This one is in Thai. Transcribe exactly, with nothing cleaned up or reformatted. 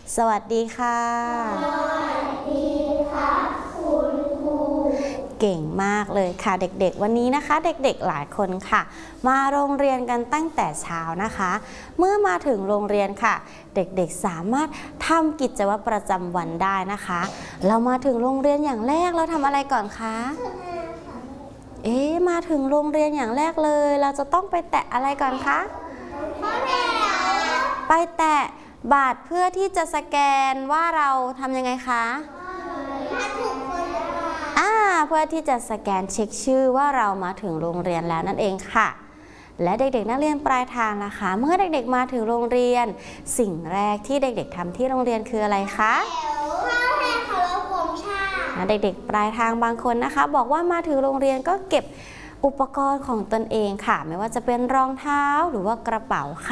สวัสดีค่ะสวัสดีค่ะคุณครูเก่งมากเลยค่ะเด็กๆวันนี้นะคะเด็กๆหลายคนค่ะมาโรงเรียนกันตั้งแต่เช้านะคะเมื่อมาถึงโรงเรียนค่ะเด็กๆสามารถทำกิจวัตรประจำวันได้นะคะเรามาถึงโรงเรียนอย่างแรกเราทำอะไรก่อนคะเอ๊ะมาถึงโรงเรียนอย่างแรกเลยเราจะต้องไปแตะอะไรก่อนคะไปแตะบัตรเพื่อที่จะสแกนว่าเราทำยังไงคะอ่าเพื่อที่จะสแกนเช็คชื่อว่าเรามาถึงโรงเรียนแล้วนั่นเองค่ะและเด็กๆนักเรียนปลายทางนะคะเมื่อเด็กๆมาถึงโรงเรียนสิ่งแรกที่เด็กๆทำที่โรงเรียนคืออะไรคะนะเด็กๆปลายทางบางคนนะคะบอกว่ามาถึงโรงเรียนก็เก็บอุปกรณ์ของตนเองค่ะไม่ว่าจะเป็นรองเท้าหรือว่ากระเป๋าค่ะ